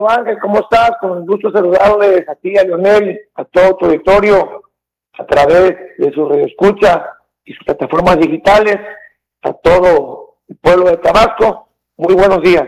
Ángel, ¿cómo estás? Con el gusto de saludarles a ti, a Leonel, a todo tu auditorio, a través de su radioescucha y sus plataformas digitales, a todo el pueblo de Tabasco. Muy buenos días.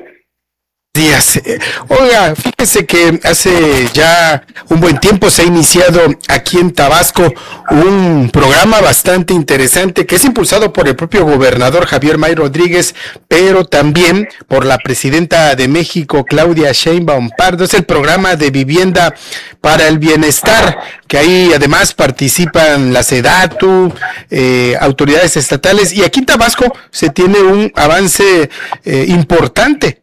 Oiga, fíjese que hace ya un buen tiempo se ha iniciado aquí en Tabasco un programa bastante interesante que es impulsado por el propio gobernador Javier May Rodríguez, pero también por la presidenta de México, Claudia Sheinbaum Pardo. Es el programa de vivienda para el bienestar, que ahí además participan la SEDATU, autoridades estatales, y aquí en Tabasco se tiene un avance importante,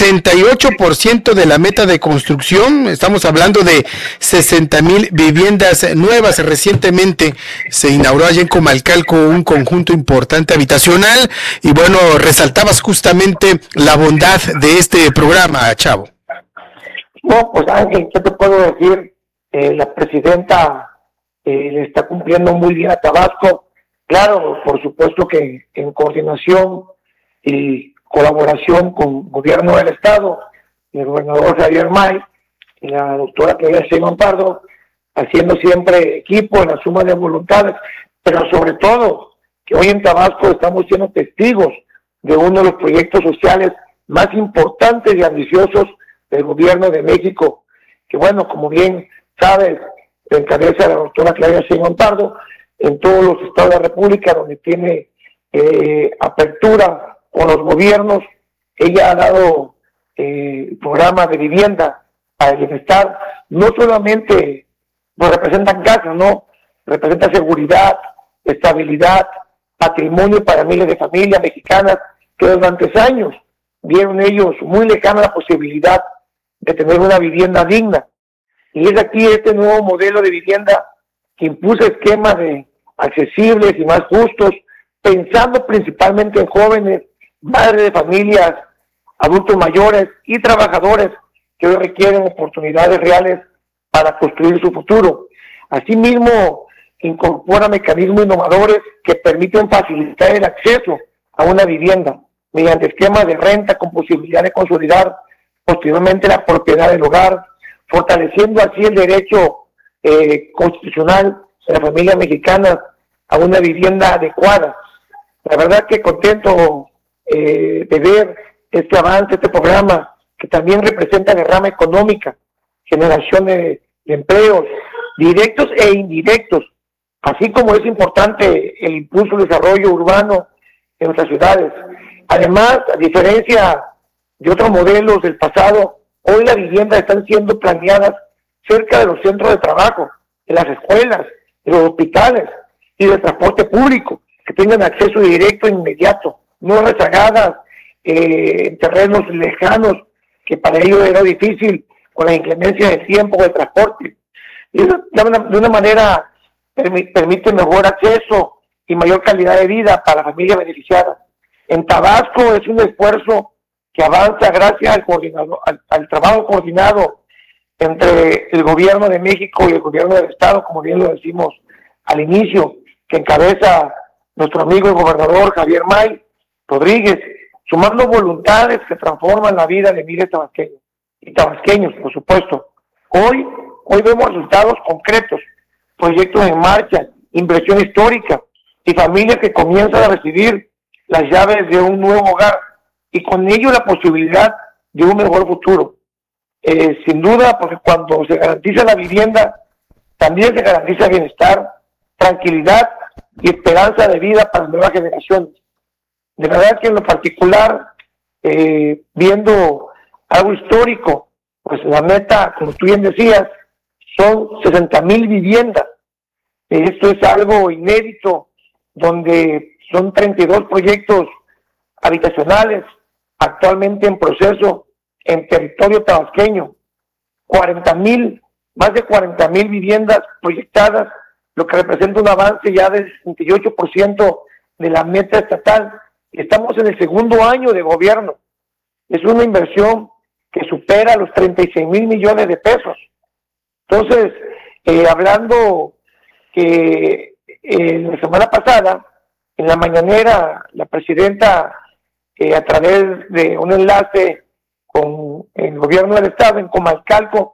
68% de la meta de construcción. Estamos hablando de 60,000 viviendas nuevas. Recientemente se inauguró allá en Comalcalco un conjunto importante habitacional, y bueno, resaltabas justamente la bondad de este programa, Chavo. No, pues Ángel, ¿qué te puedo decir? La presidenta le está cumpliendo muy bien a Tabasco. Claro, por supuesto que en coordinación y colaboración con el gobierno del estado, el gobernador Javier May y la doctora Claudia Sheinbaum Pardo, haciendo siempre equipo en la suma de voluntades, pero sobre todo que hoy en Tabasco estamos siendo testigos de uno de los proyectos sociales más importantes y ambiciosos del gobierno de México, que bueno, como bien sabes, encabeza la doctora Claudia Sheinbaum Pardo en todos los estados de la República donde tiene apertura con los gobiernos. Ella ha dado programas de vivienda para el bienestar. No solamente nos representan casas, no, representa seguridad, estabilidad, patrimonio para miles de familias mexicanas que durante años vieron ellos muy lejana la posibilidad de tener una vivienda digna. Y es aquí este nuevo modelo de vivienda que impulsa esquemas accesibles y más justos, pensando principalmente en jóvenes, madres de familias, adultos mayores y trabajadores que hoy requieren oportunidades reales para construir su futuro. Asimismo, incorpora mecanismos innovadores que permiten facilitar el acceso a una vivienda mediante esquemas de renta con posibilidad de consolidar posteriormente la propiedad del hogar, fortaleciendo así el derecho constitucional de las familias mexicanas a una vivienda adecuada. La verdad que contento de ver este avance, este programa, que también representa derrama económica, generación de empleos directos e indirectos, así como es importante el impulso del desarrollo urbano en nuestras ciudades. Además, a diferencia de otros modelos del pasado, hoy las viviendas están siendo planeadas cerca de los centros de trabajo, de las escuelas, de los hospitales y del transporte público, que tengan acceso directo e inmediato, no rezagadas en terrenos lejanos, que para ello era difícil con la inclemencia del tiempo de transporte. Y de una manera permite mejor acceso y mayor calidad de vida para la familia beneficiada. En Tabasco es un esfuerzo que avanza gracias al trabajo coordinado entre el gobierno de México y el gobierno del estado, como bien lo decimos al inicio, que encabeza nuestro amigo el gobernador Javier May Rodríguez, sumando voluntades que transforman la vida de miles tabasqueños y tabasqueños, por supuesto. Hoy vemos resultados concretos, proyectos en marcha, inversión histórica y familias que comienzan a recibir las llaves de un nuevo hogar y con ello la posibilidad de un mejor futuro. Sin duda, porque cuando se garantiza la vivienda, también se garantiza bienestar, tranquilidad y esperanza de vida para las nuevas generaciones. De verdad que en lo particular, viendo algo histórico, pues la meta, como tú bien decías, son 60,000 viviendas. Esto es algo inédito, donde son 32 proyectos habitacionales actualmente en proceso en territorio tabasqueño, 40,000, más de 40,000 viviendas proyectadas, lo que representa un avance ya del 68% de la meta estatal. Estamos en el segundo año de gobierno. Es una inversión que supera los 36,000 millones de pesos. Entonces, hablando que la semana pasada, en la mañanera, la presidenta, a través de un enlace con el gobierno del estado en Comalcalco,